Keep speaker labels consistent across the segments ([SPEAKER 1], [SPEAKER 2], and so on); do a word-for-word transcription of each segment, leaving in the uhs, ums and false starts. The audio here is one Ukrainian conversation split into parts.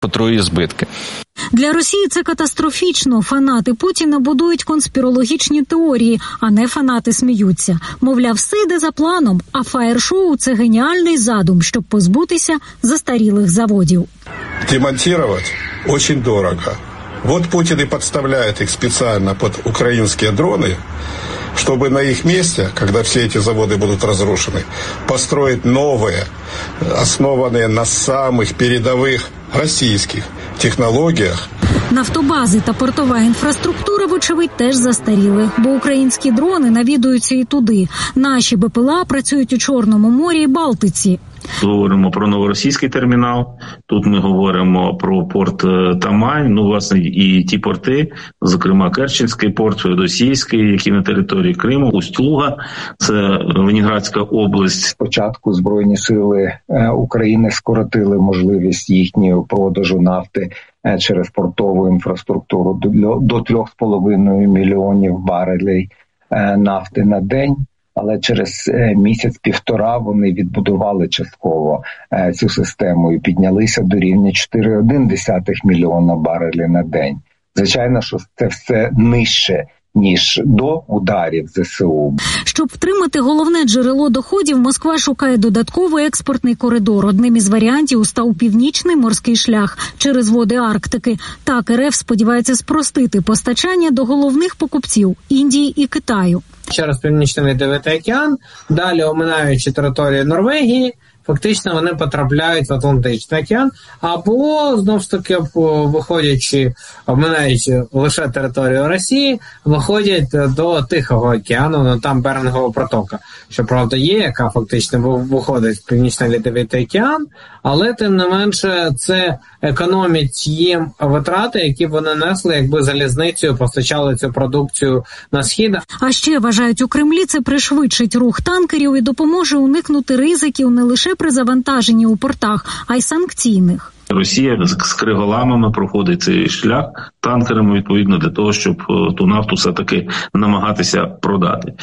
[SPEAKER 1] потроює збитки.
[SPEAKER 2] Для Росії це катастрофічно. Фанати Путіна будують конспірологічні теорії, а не фанати сміються. Мовляв, все йде за планом, а фаєр-шоу – це геніальний задум, щоб позбутися застарілих заводів.
[SPEAKER 3] Демонтувати дуже дорого. Вот Путин и подставляет их специально под украинские дроны, чтобы на их месте, когда все эти заводы будут разрушены, построить новые, основанные на самых передовых российских технологіях.
[SPEAKER 2] Нафтобази та портова інфраструктура, вочевидь, теж застаріли, бо українські дрони навідуються і туди. Наші БПЛА працюють у Чорному морі і Балтиці.
[SPEAKER 4] Говоримо про новоросійський термінал, тут ми говоримо про порт Тамань, ну, власне, і ті порти, зокрема Керченський порт, Феодосійський, які на території Криму, Усть-Луга, це Ленінградська область. Спочатку Збройні сили України скоротили можливість їхнього продажу нафти через портову інфраструктуру до трьох з половиною мільйонів барелей нафти на день. Але через місяць-півтора вони відбудували частково цю систему і піднялися до рівня чотири цілих одна десята мільйона барелів на день. Звичайно, що це все нижче, ніж до ударів ЗСУ.
[SPEAKER 2] Щоб втримати головне джерело доходів, Москва шукає додатковий експортний коридор. Одним із варіантів став північний морський шлях через води Арктики. Так РФ сподівається спростити постачання до головних покупців – Індії і Китаю.
[SPEAKER 5] Через Північний Ледовитий океан, далі оминаючи територію Норвегії, фактично вони потрапляють в Атлантичний океан, або, знову ж таки, виходячи, оминаючи лише територію Росії, виходять до Тихого океану, ну там Берингова протока, що, правда, є, яка фактично виходить в Північний Ледовитий океан, але, тим не менше, це економить їм витрати, які вони несли, якби залізницею постачали цю продукцію на схід.
[SPEAKER 2] А ще, вважають у Кремлі, це пришвидшить рух танкерів і допоможе уникнути ризиків не лише при завантаженні у портах, а й санкційних.
[SPEAKER 4] Росія з криголамами проходить цей шлях танкерами, відповідно, для того, щоб ту нафту все-таки намагатися продати.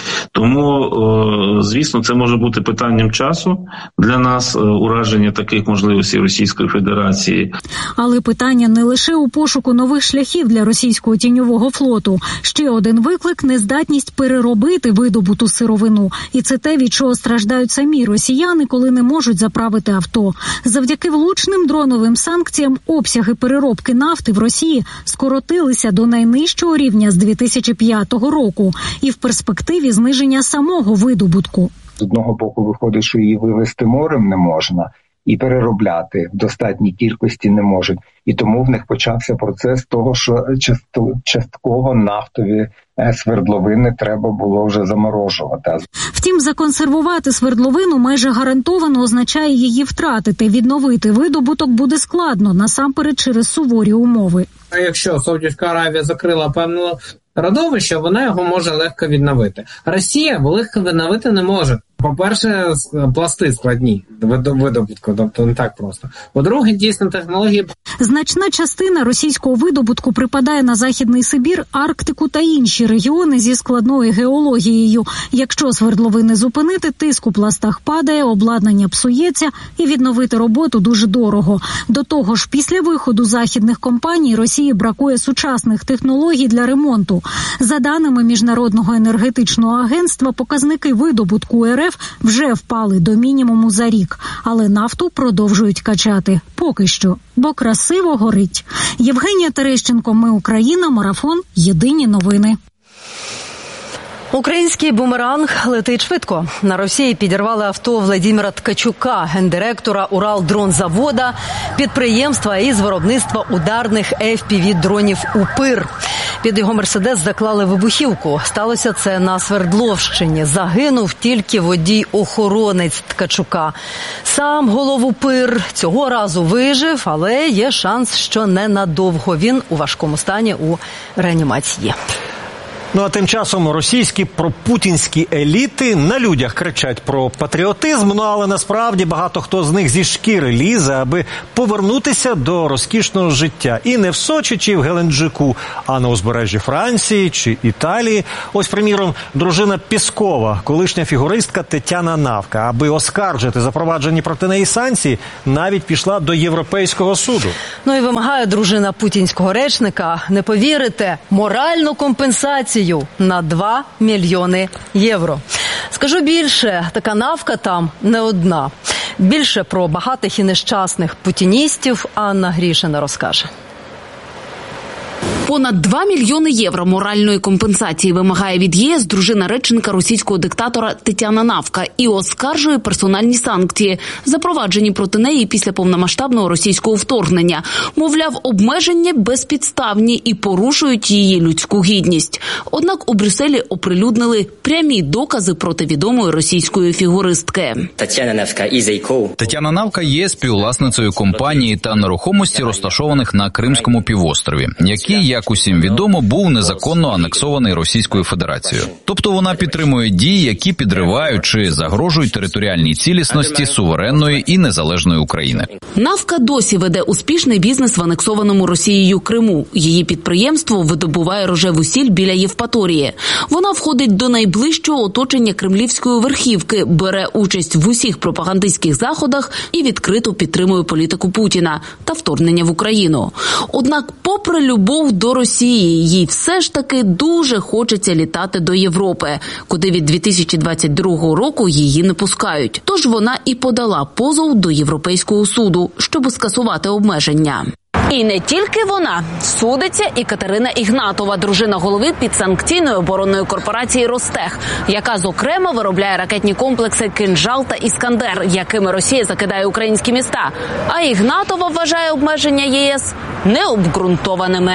[SPEAKER 4] Тому, звісно, це може бути питанням часу для нас, ураження таких можливостей Російської Федерації. Але питання не лише у пошуку нових шляхів для російського тіньового флоту. Ще один виклик – нездатність переробити видобуту сировину. І це те, від чого страждають самі росіяни, коли не можуть заправити авто. Завдяки влучним дроновим санкціям обсяги переробки нафти в Росії скоротилися до найнижчого рівня з дві тисячі п'ятого року і в перспективі зниження самого видобутку.
[SPEAKER 5] З одного боку виходить, що її вивезти морем не можна, і переробляти в достатній кількості не можуть. І тому в них почався процес того, що частково нафтові свердловини треба було вже заморожувати.
[SPEAKER 2] Втім, законсервувати свердловину майже гарантовано означає її втратити. Відновити видобуток буде складно, насамперед через суворі умови.
[SPEAKER 5] А якщо Саудівська Аравія закрила певне родовище, вона його може легко відновити. Росія легко відновити не може. По-перше, пласти складні видобутку, тобто не так просто. По-друге, дійсно, технології...
[SPEAKER 2] Значна частина російського видобутку припадає на Західний Сибір, Арктику та інші регіони зі складною геологією. Якщо свердловини зупинити, тиск у пластах падає, обладнання псується і відновити роботу дуже дорого. До того ж, після виходу західних компаній Росії бракує сучасних технологій для ремонту. За даними Міжнародного енергетичного агентства, показники видобутку РФ вже впали до мінімуму за рік, але нафту продовжують качати. Поки що, бо красиво горить. Євгенія Терещенко, Ми Україна, Марафон, Єдині новини.
[SPEAKER 6] Український бумеранг летить швидко. На Росії підірвали авто Владимира Ткачука, гендиректора Уралдронзавода, підприємства із виробництва ударних еф пі ві-дронів «Упир». Під його «Мерседес» заклали вибухівку. Сталося це на Свердловщині. Загинув тільки водій-охоронець Ткачука. Сам голов «Упир» цього разу вижив, але є шанс, що ненадовго. Він у важкому стані у реанімації.
[SPEAKER 1] Ну а тим часом російські пропутінські еліти на людях кричать про патріотизм, ну але насправді багато хто з них зі шкіри лізе, аби повернутися до розкішного життя. І не в Сочі чи в Геленджику, а на узбережжі Франції чи Італії. Ось, приміром, дружина Пєскова, колишня фігуристка Тетяна Навка, аби оскаржити запроваджені проти неї санкції, навіть пішла до Європейського суду.
[SPEAKER 6] Ну і вимагає дружина путінського речника, не повірите, моральну компенсацію на два мільйони євро. Скажу більше, така Навка там не одна. Більше про багатих і нещасних путіністів Анна Грішина розкаже.
[SPEAKER 7] Понад два мільйони євро моральної компенсації вимагає від ЄС дружина речника російського диктатора Тетяна Навка і оскаржує персональні санкції, запроваджені проти неї після повномасштабного російського вторгнення. Мовляв, обмеження безпідставні і порушують її людську гідність. Однак у Брюсселі оприлюднили прямі докази проти відомої російської фігуристки.
[SPEAKER 8] Тетяна Навка є співвласницею компанії та нерухомості, розташованих на Кримському півострові, які, як усім відомо, був незаконно анексований Російською Федерацією. Тобто вона підтримує дії, які підривають чи загрожують територіальній цілісності суверенної і незалежної України.
[SPEAKER 7] Навка досі веде успішний бізнес в анексованому Росією Криму. Її підприємство видобуває рожеву сіль біля Євпаторії. Вона входить до найближчого оточення кремлівської верхівки, бере участь в усіх пропагандистських заходах і відкрито підтримує політику Путіна та вторгнення в Україну. Однак, попри любов до Росії, їй все ж таки дуже хочеться літати до Європи, куди від дві тисячі двадцять другого року її не пускають. Тож вона і подала позов до Європейського суду, щоб скасувати обмеження. І не тільки вона. Судиться і Катерина Ігнатова, дружина голови підсанкційної оборонної корпорації «Ростех», яка, зокрема, виробляє ракетні комплекси «Кинжал» та «Іскандер», якими Росія закидає українські міста. А Ігнатова вважає обмеження ЄС необґрунтованими.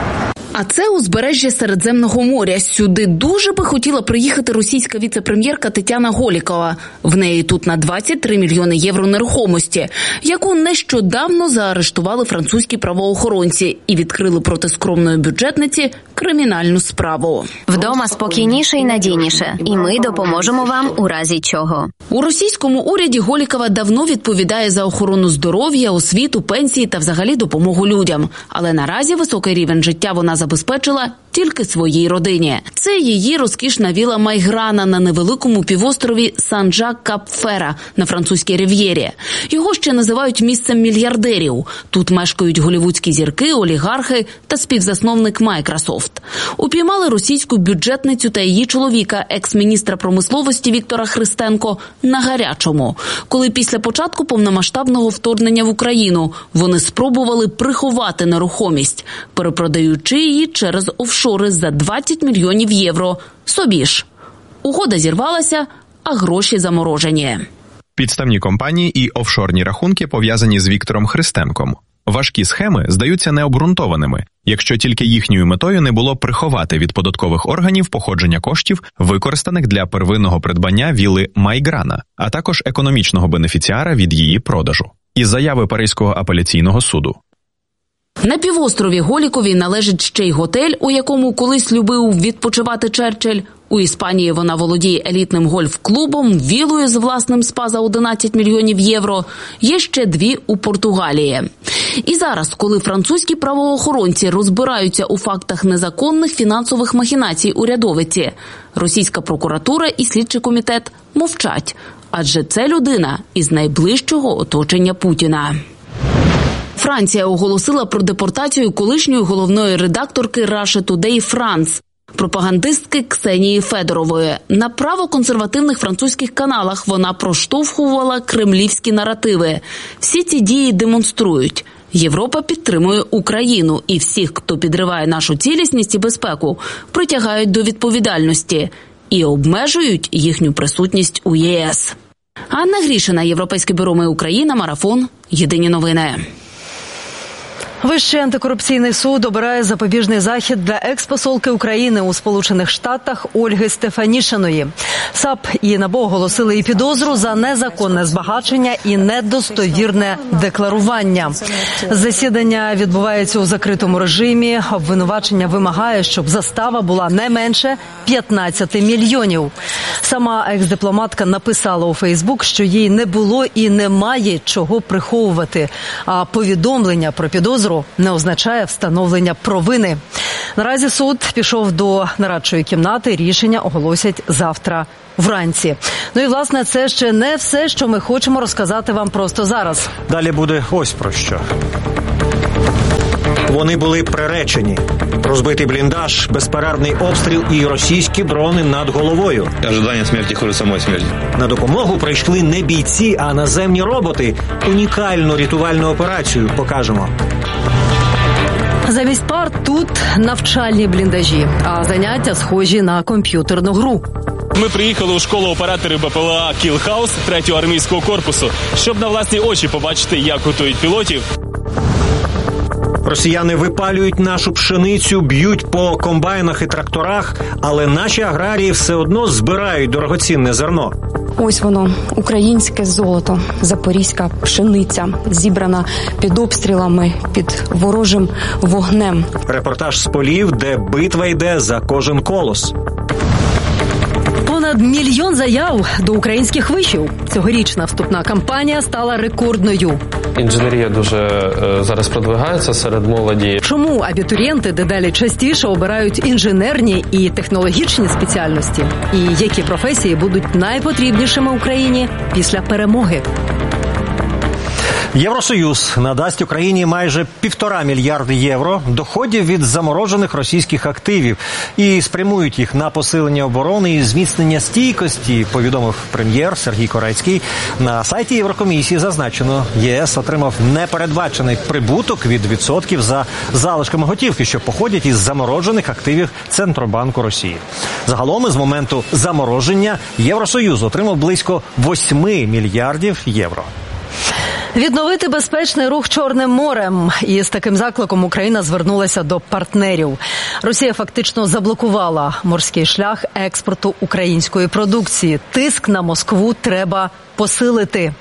[SPEAKER 7] А це узбережжя Середземного моря. Сюди дуже би хотіла приїхати російська віце-прем'єрка Тетяна Голікова. В неї тут на двадцять три мільйони євро нерухомості, яку нещодавно заарештували французькі правоохоронці і відкрили проти скромної бюджетниці кримінальну справу.
[SPEAKER 9] Вдома спокійніше і надійніше, і ми допоможемо вам у разі чого.
[SPEAKER 7] У російському уряді Голікова давно відповідає за охорону здоров'я, освіту, пенсії та взагалі допомогу людям. Але наразі високий рівень життя вона забезпечила тільки своїй родині. Це її розкішна віла Майграна на невеликому півострові Сан-Жак-Кап-Фера на французькій рив'єрі. Його ще називають місцем мільярдерів. Тут мешкають голівудські зірки, олігархи та співзасновник Microsoft. Упіймали російську бюджетницю та її чоловіка, екс-міністра промисловості Віктора Христенко, на гарячому, коли після початку повномасштабного вторгнення в Україну вони спробували приховати нерухомість, перепродаючи її через офшори за двадцять мільйонів євро. Собі ж. Угода зірвалася, а гроші заморожені.
[SPEAKER 10] Підставні компанії і офшорні рахунки пов'язані з Віктором Христенком. Важкі схеми здаються необґрунтованими, якщо тільки їхньою метою не було приховати від податкових органів походження коштів, використаних для первинного придбання вілли Майграна, а також економічного бенефіціара від її продажу. Із заяви Паризького апеляційного суду.
[SPEAKER 7] На півострові Голіковій належить ще й готель, у якому колись любив відпочивати Черчилль. У Іспанії вона володіє елітним гольф-клубом, вілою з власним спа за одинадцять мільйонів євро. Є ще дві у Португалії. І зараз, коли французькі правоохоронці розбираються у фактах незаконних фінансових махінацій урядовиці, російська прокуратура і слідчий комітет мовчать. Адже це людина із найближчого оточення Путіна. Франція оголосила про депортацію колишньої головної редакторки Russia Today France, пропагандистки Ксенії Федорової. На правоконсервативних французьких каналах вона проштовхувала кремлівські наративи. Всі ці дії демонструють: Європа підтримує Україну, і всіх, хто підриває нашу цілісність і безпеку, притягають до відповідальності і обмежують їхню присутність у ЄС. Анна Грішина, Європейське бюро «Ми Україна», Марафон. Єдині новини.
[SPEAKER 6] Вищий антикорупційний суд обирає запобіжний захід для екс-посолки України у Сполучених Штатах Ольги Стефанішиної. САП і НАБУ оголосили їй підозру за незаконне збагачення і недостовірне декларування. Засідання відбувається у закритому режимі. Обвинувачення вимагає, щоб застава була не менше п'ятнадцяти мільйонів. Сама екс-дипломатка написала у Фейсбук, що їй не було і немає чого приховувати, а повідомлення про підозру не означає встановлення провини. Наразі суд пішов до нарадчої кімнати, рішення оголосять завтра вранці. Ну і, власне, це ще не все, що ми хочемо розказати вам просто зараз.
[SPEAKER 1] Далі буде ось про що. Вони були приречені. Розбитий бліндаж, безперервний обстріл і російські дрони над головою.
[SPEAKER 11] Ожидання смерті хуже самої смерті.
[SPEAKER 1] На допомогу прийшли не бійці, а наземні роботи. Унікальну рятувальну операцію покажемо.
[SPEAKER 6] Замість пар тут навчальні бліндажі, а заняття схожі на комп'ютерну гру.
[SPEAKER 12] Ми приїхали у школу операторів БПЛА «Кілхаус» третього армійського корпусу, щоб на власні очі побачити, як готують пілотів.
[SPEAKER 1] Росіяни випалюють нашу пшеницю, б'ють по комбайнах і тракторах, але наші аграрії все одно збирають дорогоцінне зерно.
[SPEAKER 13] Ось воно, українське золото, запорізька пшениця, зібрана під обстрілами, під ворожим вогнем.
[SPEAKER 1] Репортаж з полів, де битва йде за кожен колос.
[SPEAKER 6] Понад мільйон заяв до українських вишів. Цьогорічна вступна кампанія стала рекордною.
[SPEAKER 14] Інженерія дуже е, зараз продвигається серед молоді.
[SPEAKER 6] Чому абітурієнти дедалі частіше обирають інженерні і технологічні спеціальності? І які професії будуть найпотрібнішими Україні після перемоги?
[SPEAKER 1] Євросоюз надасть Україні майже півтора мільярди євро доходів від заморожених російських активів і спрямують їх на посилення оборони і зміцнення стійкості, повідомив прем'єр Сергій Корецький. На сайті Єврокомісії зазначено, ЄС отримав непередбачений прибуток від відсотків за залишками готівки, що походять із заморожених активів Центробанку Росії. Загалом із моменту замороження Євросоюз отримав близько восьми мільярдів євро.
[SPEAKER 6] Відновити безпечний рух Чорним морем. І з таким закликом Україна звернулася до партнерів. Росія фактично заблокувала морський шлях експорту української продукції. Тиск на Москву треба посилити.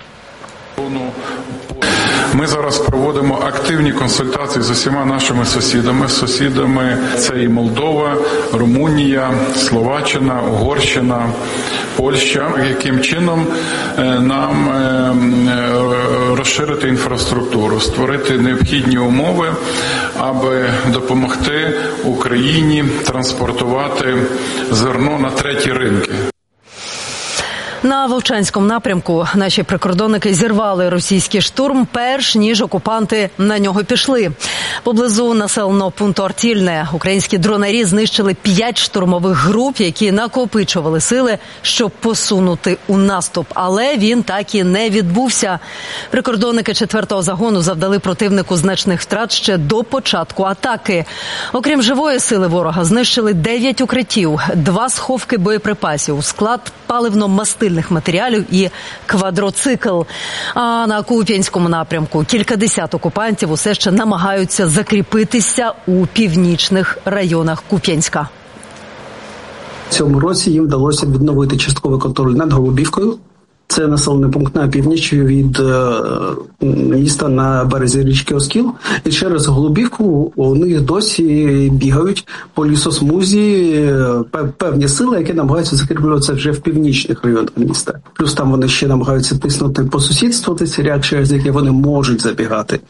[SPEAKER 15] Ми зараз проводимо активні консультації з усіма нашими сусідами. Сусідами це і Молдова, Румунія, Словаччина, Угорщина, Польща. Яким чином нам розширити інфраструктуру, створити необхідні умови, аби допомогти Україні транспортувати зерно на треті ринки.
[SPEAKER 6] На Вовчанському напрямку наші прикордонники зірвали російський штурм, перш ніж окупанти на нього пішли. Поблизу населеного пункту Артільне українські дронарі знищили п'ять штурмових груп, які накопичували сили, щоб посунути у наступ. Але він так і не відбувся. Прикордонники четвертого загону завдали противнику значних втрат ще до початку атаки. Окрім живої сили ворога, знищили дев'ять укриттів, два сховки боєприпасів, склад паливно-мастильних матеріалів і квадроцикл. А на Куп'янському напрямку кількадесят окупантів усе ще намагаються закріпитися у північних районах Куп'янська.
[SPEAKER 16] В цьому році їм вдалося відновити частковий контроль над Голубівкою. Це населений пункт на північ від е, міста на березі річки Оскіл. І через Голубівку у них досі бігають по лісосмузі е, певні сили, які намагаються закріплюватися вже в північних районах міста. Плюс там вони ще намагаються тиснути по сусідству ці ряд, через які вони можуть забігати.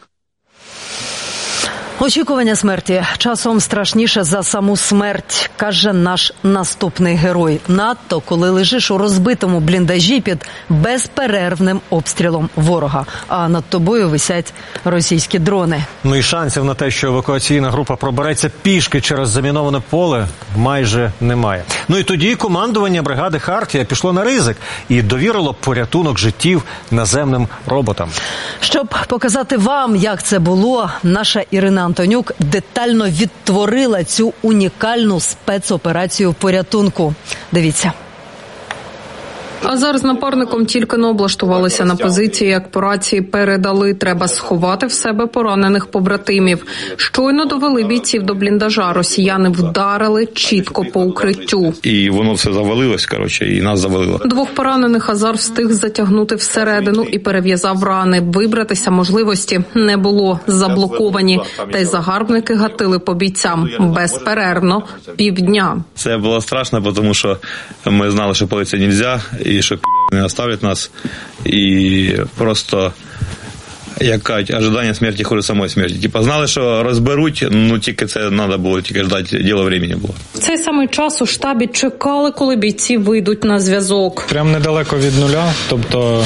[SPEAKER 6] Очікування смерті часом страшніше за саму смерть, каже наш наступний герой. Надто, коли лежиш у розбитому бліндажі під безперервним обстрілом ворога, а над тобою висять російські дрони.
[SPEAKER 1] Ну і шансів на те, що евакуаційна група пробереться пішки через заміноване поле, майже немає. Ну і тоді командування бригади «Хартія» пішло на ризик і довірило порятунок життів наземним роботам.
[SPEAKER 6] Щоб показати вам, як це було, наша Ірина Антонюк детально відтворила цю унікальну спецоперацію порятунку. Дивіться.
[SPEAKER 17] Азар з напарником тільки не облаштувалися на позиції, як по рації передали. Треба сховати в себе поранених побратимів. Щойно довели бійців до бліндажа. Росіяни вдарили чітко по укриттю.
[SPEAKER 11] І воно все завалилось, коротше, і нас завалило.
[SPEAKER 17] Двох поранених Азар встиг затягнути всередину і перев'язав рани. Вибратися можливості не було. Заблоковані. Та й загарбники гатили по бійцям. Безперервно. Півдня.
[SPEAKER 11] Це було страшно, тому що ми знали, що палитися не можна, і що не оставлять нас. І просто, як кажуть, ожидання смерті хуже самої смерті. Типа знали, що розберуть, ну тільки це треба було, тільки ждати, діло времени було.
[SPEAKER 17] В цей самий час у штабі чекали, коли бійці вийдуть на зв'язок.
[SPEAKER 18] Прям недалеко від нуля, тобто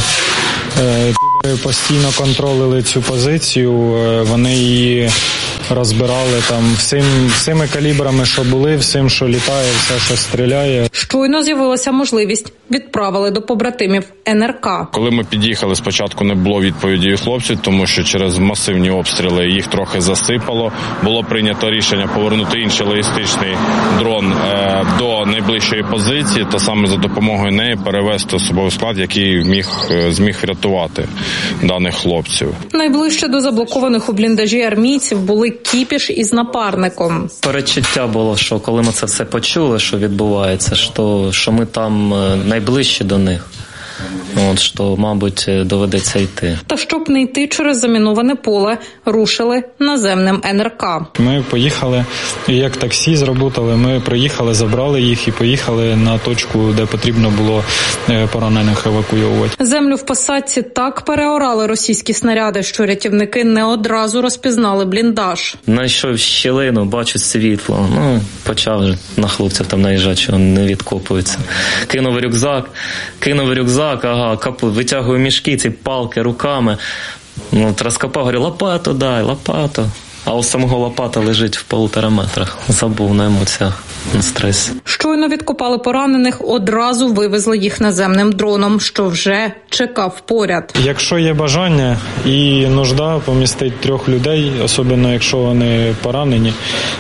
[SPEAKER 18] е, постійно контролили цю позицію, е, вони її розбирали там всім, всіми калібрами, що були, всім, що літає, все, що стріляє.
[SPEAKER 17] Щойно з'явилася можливість. Відправили до побратимів ен ер ка.
[SPEAKER 19] Коли ми під'їхали, спочатку не було відповіді від хлопців, тому що через масивні обстріли їх трохи засипало. Було прийнято рішення повернути інший логістичний дрон е, до найближчої позиції та саме за допомогою неї перевести особовий склад, який міг, зміг врятувати даних хлопців.
[SPEAKER 17] Найближче до заблокованих у бліндажі армійців були Кіпіш із напарником.
[SPEAKER 14] Передчуття було, що коли ми це все почули, що відбувається, що, що ми там найближче до них. От, що, мабуть, доведеться йти.
[SPEAKER 17] Та щоб не йти через заміноване поле, рушили наземним ен ер ка.
[SPEAKER 18] Ми поїхали, як таксі зработали, ми приїхали, забрали їх і поїхали на точку, де потрібно було поранених евакуювати.
[SPEAKER 17] Землю в посадці так переорали російські снаряди, що рятівники не одразу розпізнали бліндаж.
[SPEAKER 14] Знайшов щілину, бачу світло, ну, почав на хлопців там наїжджати, що не відкопуються. Кинув рюкзак, кинув рюкзак, ага, капу, витягую мішки, ці палки руками. Ну, розкопав, говорю, лопату дай, лопату. А у самого лопата лежить в полутора метрах. Забув на емоціях, на стресі.
[SPEAKER 17] Щойно відкопали поранених, одразу вивезли їх наземним дроном, що вже чекав поряд.
[SPEAKER 18] Якщо є бажання і нужда помістити трьох людей, особливо якщо вони поранені,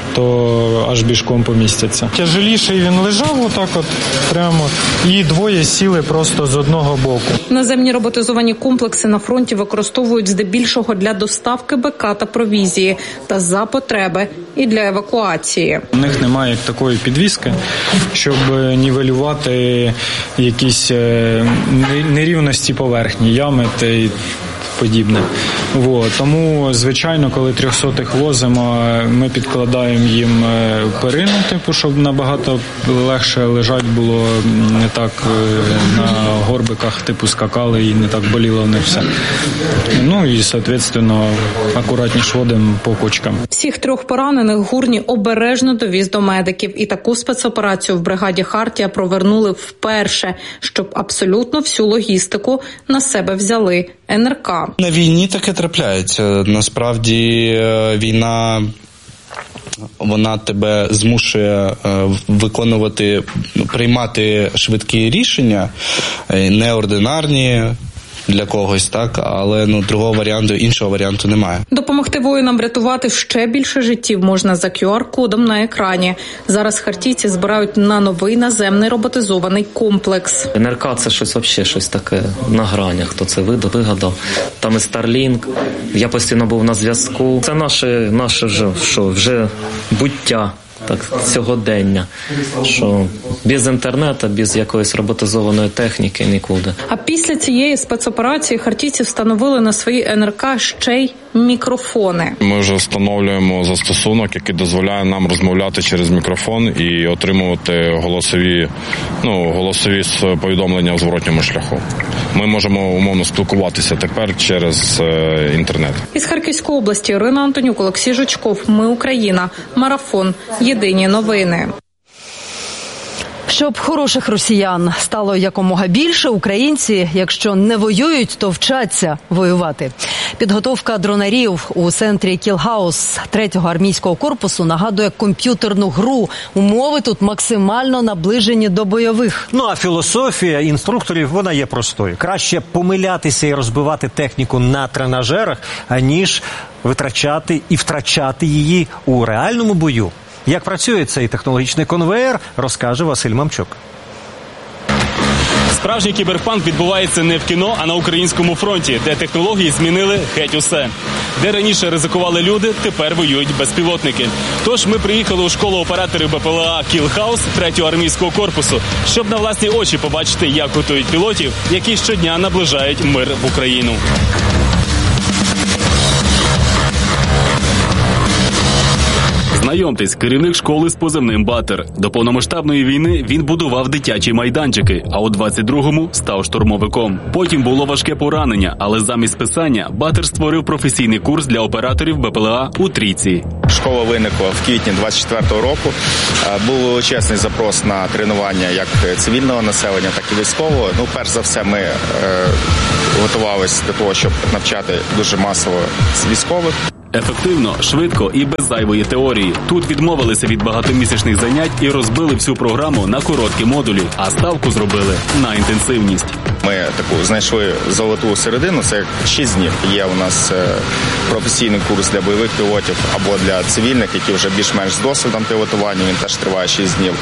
[SPEAKER 18] то аж бішком помістяться. Тяжеліший він лежав отак от прямо, і двоє сіли просто з одного боку.
[SPEAKER 17] Наземні роботизовані комплекси на фронті використовують здебільшого для доставки БК та провізії, та за потреби і для евакуації.
[SPEAKER 18] У них немає як такої підвіски, щоб нівелювати якісь нерівності поверхні, ями та й подібне. Вот. Тому, звичайно, коли трьохсотих возимо, ми підкладаємо їм перину, типу, щоб набагато легше лежать було, не так на горбиках, типу, скакали і не так боліло в них все. Ну і, соответственно, акуратніше водимо по кочкам.
[SPEAKER 17] Всіх трьох поранених Гурні обережно довіз до медиків. І таку спецоперацію в бригаді «Хартія» провернули вперше, щоб абсолютно всю логістику на себе взяли ен ер ка.
[SPEAKER 20] На війні таке трапляється. Насправді війна, вона тебе змушує виконувати, приймати швидкі рішення, неординарні для когось, так, але ну другого варіанту, іншого варіанту немає.
[SPEAKER 17] Допомогти воїнам врятувати ще більше життів можна за ку ар-кодом на екрані. Зараз хартійці збирають на новий наземний роботизований комплекс.
[SPEAKER 14] ен ер ка – це щось взагалі, щось таке на гранях, хто це вигадав. Там і Starlink, я постійно був на зв'язку. Це наше, наше вже, що, вже буття. Так, сьогодення, що без інтернету, без якоїсь роботизованої техніки нікуди.
[SPEAKER 17] А після цієї спецоперації хартійці встановили на свої ен ер ка ще й мікрофони.
[SPEAKER 19] Ми вже встановлюємо застосунок, який дозволяє нам розмовляти через мікрофон і отримувати голосові, ну, голосові повідомлення у зворотньому шляху. Ми можемо умовно спілкуватися тепер через е, інтернет.
[SPEAKER 17] Із Харківської області Ірина Антонюк, Олексій Жучков. Ми Україна. Марафон. Єдині новини.
[SPEAKER 6] Щоб хороших росіян стало якомога більше, українці, якщо не воюють, то вчаться воювати. Підготовка дронарів у центрі Кілхаус третього армійського корпусу нагадує комп'ютерну гру. Умови тут максимально наближені до бойових.
[SPEAKER 1] Ну а філософія інструкторів, вона є простою. Краще помилятися і розбивати техніку на тренажерах, аніж витрачати і втрачати її у реальному бою. Як працює цей технологічний конвеєр, розкаже Василь Мамчук.
[SPEAKER 12] Справжній кіберпанк відбувається не в кіно, а на українському фронті, де технології змінили геть усе. Де раніше ризикували люди, тепер воюють безпілотники. Тож ми приїхали у школу операторів БПЛА «Кілхаус» третього армійського корпусу, щоб на власні очі побачити, як готують пілотів, які щодня наближають мир в Україну. Знайомтесь, керівник школи з позивним «Батер». До повномасштабної війни він будував дитячі майданчики, а у двадцять другому став штурмовиком. Потім було важке поранення, але замість списання Батер створив професійний курс для операторів БПЛА у Трійці.
[SPEAKER 21] Школа виникла в квітні двадцять четвертого року. Був величезний запрос на тренування як цивільного населення, так і військового. Ну, перш за все, ми е, готувалися до того, щоб навчати дуже масово військових.
[SPEAKER 12] Ефективно, швидко і без зайвої теорії. Тут відмовилися від багатомісячних занять і розбили всю програму на короткі модулі, а ставку зробили на інтенсивність.
[SPEAKER 21] Ми таку знайшли золоту середину, це шість днів. Є у нас професійний курс для бойових пілотів або для цивільних, які вже більш-менш з досвідом пілотування, він теж триває шість днів.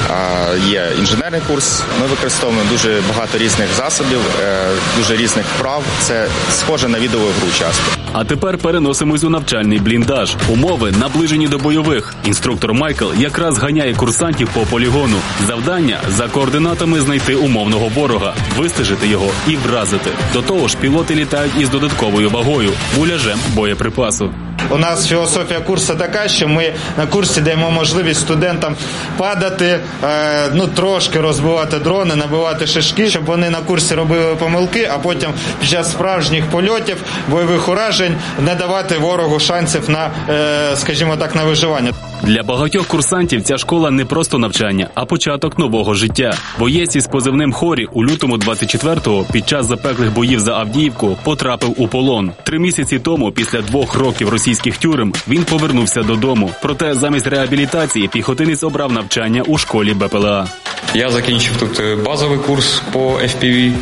[SPEAKER 21] Є інженерний курс, ми використовуємо дуже багато різних засобів, дуже різних вправ, це схоже на відеову гру часто.
[SPEAKER 12] А тепер переносимось у навчальний бліндаж. Умови наближені до бойових. Інструктор Майкл якраз ганяє курсантів по полігону. Завдання – за координатами знайти умовного ворога, вистежити його і вразити. До того ж, пілоти літають із додатковою вагою – муляжем боєприпасу.
[SPEAKER 22] У нас філософія курсу така, що ми на курсі даємо можливість студентам падати, е, ну трошки розбивати дрони, набивати шишки, щоб вони на курсі робили помилки, а потім під час справжніх польотів, бойових уражень не давати ворогу шансів на, е, скажімо так, на виживання.
[SPEAKER 12] Для багатьох курсантів ця школа не просто навчання, а початок нового життя. Боєць із позивним «Хорі» у лютому двадцять четвертого під час запеклих боїв за Авдіївку потрапив у полон. Три місяці тому, після двох років російських тюрем, він повернувся додому. Проте замість реабілітації піхотинець обрав навчання у школі БПЛА.
[SPEAKER 23] Я закінчив тут базовий курс по еф пі ві,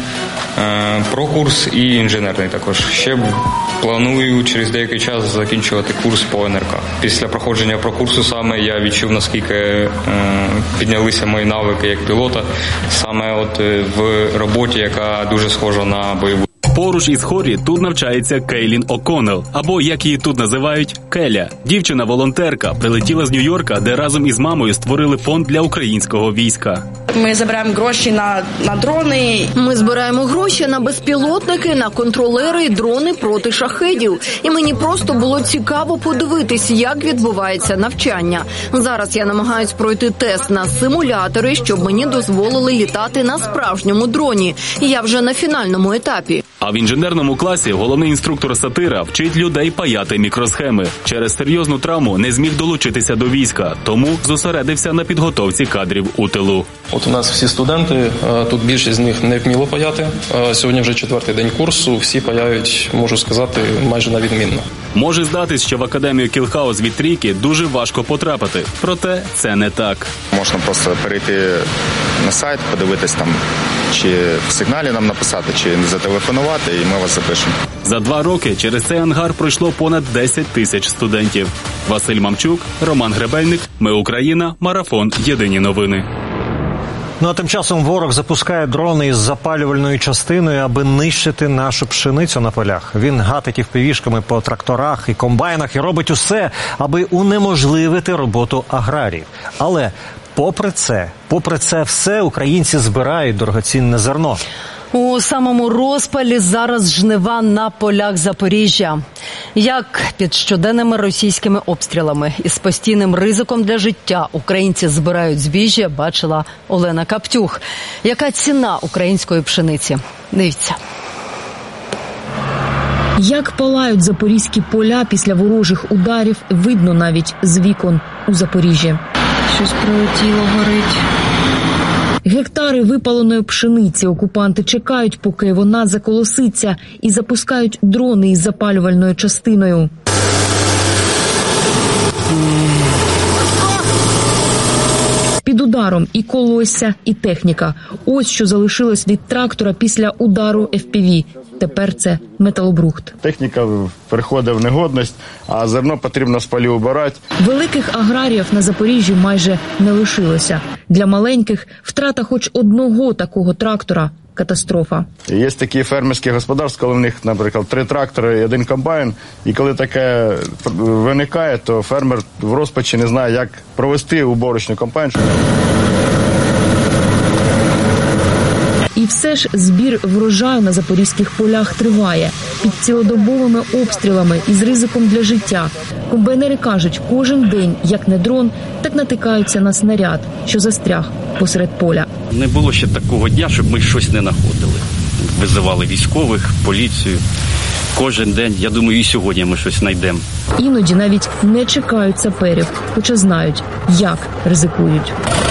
[SPEAKER 23] прокурс і інженерний також. Ще планую через деякий час закінчувати курс по ен ер ка. Після проходження прокурсу саме я відчув, наскільки піднялися мої навики як пілота, саме от в роботі, яка дуже схожа на бойову.
[SPEAKER 12] Поруч із Хорі тут навчається Кейлін О'Коннелл, або, як її тут називають, Келя. Дівчина-волонтерка прилетіла з Нью-Йорка, де разом із мамою створили фонд для українського війська.
[SPEAKER 24] Ми збираємо гроші на, на дрони.
[SPEAKER 25] Ми збираємо гроші на безпілотники, на контролери і дрони проти шахедів. І мені просто було цікаво подивитись, як відбувається навчання. Зараз я намагаюсь пройти тест на симулятори, щоб мені дозволили літати на справжньому дроні. Я вже на фінальному етапі.
[SPEAKER 12] А в інженерному класі головний інструктор Сатира вчить людей паяти мікросхеми. Через серйозну травму не зміг долучитися до війська, тому зосередився на підготовці кадрів у тилу.
[SPEAKER 26] От у нас всі студенти, тут більшість з них не вміло паяти. Сьогодні вже четвертий день курсу, всі паяють, можу сказати, майже на відмінно.
[SPEAKER 12] Може здатись, що в академію «Кілхаус» від Трійки дуже важко потрапити. Проте це не так.
[SPEAKER 21] Можна просто перейти на сайт, подивитись там, чи в сигналі нам написати, чи зателефонувати, і ми вас запишемо.
[SPEAKER 12] За два роки через цей ангар пройшло понад десять тисяч студентів. Василь Мамчук, Роман Гребельник, Ми Україна, Марафон, Єдині новини.
[SPEAKER 1] Ну а тим часом ворог запускає дрони із запалювальною частиною, аби нищити нашу пшеницю на полях. Він гатить івпівішками по тракторах і комбайнах і робить усе, аби унеможливити роботу аграріїв. Але попри це, попри це все, українці збирають дорогоцінне зерно.
[SPEAKER 6] У самому розпалі зараз жнива на полях Запоріжжя. Як під щоденними російськими обстрілами і з постійним ризиком для життя українці збирають збіжжя, бачила Олена Каптюх. Яка ціна української пшениці? Дивіться.
[SPEAKER 27] Як палають запорізькі поля після ворожих ударів, видно навіть з вікон у Запоріжжі.
[SPEAKER 28] Щось прилетіло, горить.
[SPEAKER 27] Гектари випаленої пшениці окупанти чекають, поки вона заколоситься, і запускають дрони із запалювальною частиною. Під ударом і колосся, і техніка. Ось що залишилось від трактора після удару еф пі ві. Тепер це металобрухт.
[SPEAKER 29] Техніка переходить в негодність, а зерно потрібно з полів убирати.
[SPEAKER 27] Великих аграріїв на Запоріжжі майже не лишилося. Для маленьких втрата хоч одного такого трактора катастрофа.
[SPEAKER 29] Є такі фермерські господарства, коли в них, наприклад, три трактори і один комбайн, і коли таке виникає, то фермер в розпачі не знає, як провести уборочну кампанію.
[SPEAKER 27] І все ж збір врожаю на запорізьких полях триває. Під цілодобовими обстрілами і з ризиком для життя. Комбайнери кажуть, кожен день, як не дрон, так натикаються на снаряд, що застряг посеред поля.
[SPEAKER 2] Не було ще такого дня, щоб ми щось не знаходили. Визивали військових, поліцію. Кожен день, я думаю, і сьогодні ми щось знайдемо.
[SPEAKER 27] Іноді навіть не чекають саперів, хоча знають, як ризикують.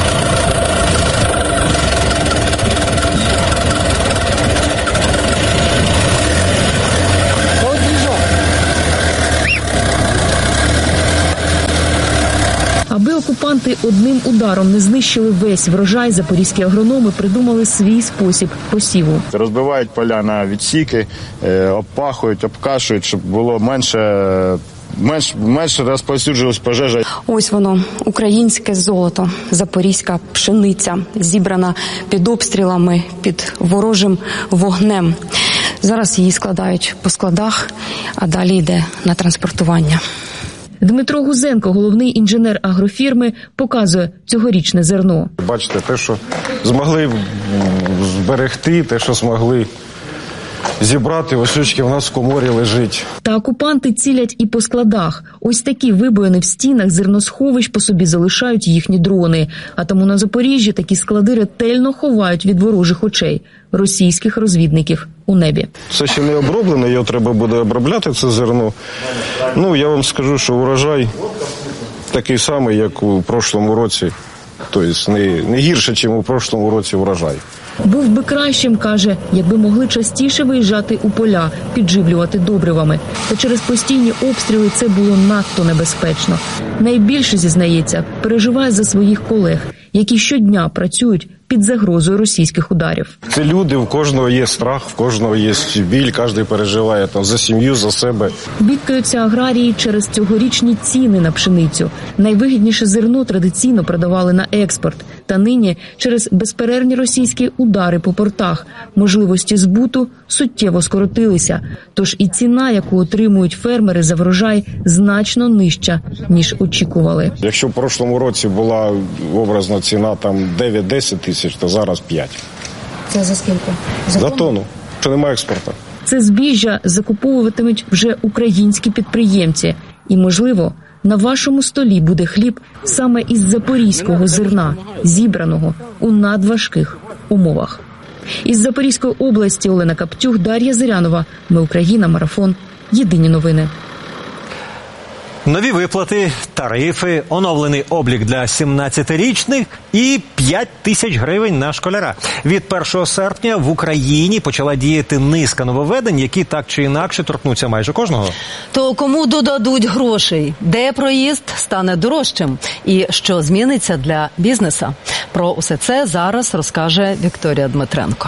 [SPEAKER 27] Аби окупанти одним ударом не знищили весь врожай, запорізькі агрономи придумали свій спосіб посіву.
[SPEAKER 29] Розбивають поля на відсіки, обпахують, обкашують, щоб було менше, менш, менше розповсюджувалась пожежа.
[SPEAKER 3] Ось воно, українське золото, запорізька пшениця, зібрана під обстрілами, під ворожим вогнем. Зараз її складають по складах, а далі йде на транспортування.
[SPEAKER 27] Дмитро Гузенко, головний інженер агрофірми, показує цьогорічне зерно.
[SPEAKER 4] Бачите, те, що змогли зберегти, те, що змогли зібрати, осючки в нас в коморі лежить.
[SPEAKER 27] Та окупанти цілять і по складах. Ось такі вибоїни в стінах зерносховищ по собі залишають їхні дрони. А тому на Запоріжжі такі склади ретельно ховають від ворожих очей російських розвідників у небі.
[SPEAKER 4] Це ще не оброблено, його треба буде обробляти, це зерно. Ну, я вам скажу, що урожай такий самий, як у прошлому році. Тобто не, не гірше, ніж у прошлому році урожай.
[SPEAKER 27] Був би кращим, каже, якби могли частіше виїжджати у поля, підживлювати добривами. Та через постійні обстріли це було надто небезпечно. Найбільше, зізнається, переживає за своїх колег, які щодня працюють під загрозою російських ударів.
[SPEAKER 4] Це люди, у кожного є страх, в кожного є біль, кожен переживає там за сім'ю, за себе.
[SPEAKER 27] Бідкаються аграрії через цьогорічні ціни на пшеницю. Найвигідніше зерно традиційно продавали на експорт. Та нині через безперервні російські удари по портах можливості збуту суттєво скоротилися. Тож і ціна, яку отримують фермери за врожай, значно нижча, ніж очікували.
[SPEAKER 4] Якщо в прошлому році була образна ціна там дев'ять-десять тисяч, то зараз п'ять.
[SPEAKER 27] Це за скільки?
[SPEAKER 4] За, за тонну. Це немає експорту.
[SPEAKER 27] Це збіжжя закуповуватимуть вже українські підприємці. І, можливо, на вашому столі буде хліб саме із запорізького зерна, зібраного у надважких умовах. Із Запорізької області Олена Каптюх, Дар'я Зирянова. Ми Україна. Марафон. Єдині новини.
[SPEAKER 1] Нові виплати, тарифи, оновлений облік для сімнадцятирічних і п'ять тисяч гривень на школяра. Від першого серпня в Україні почала діяти низка нововведень, які так чи інакше торкнуться майже кожного.
[SPEAKER 6] То кому додадуть грошей? Де проїзд стане дорожчим? І що зміниться для бізнеса? Про усе це зараз розкаже Вікторія Дмитренко.